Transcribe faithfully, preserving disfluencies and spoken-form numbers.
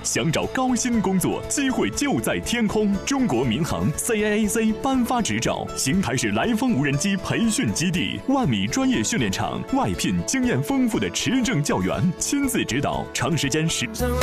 想找高薪工作，机会就在天空。中国民航 C A A C 颁发执照，邢台市来风无人机培训基地，万米专业训练场，外聘经验丰富的持证教员，亲自指导，长时间实。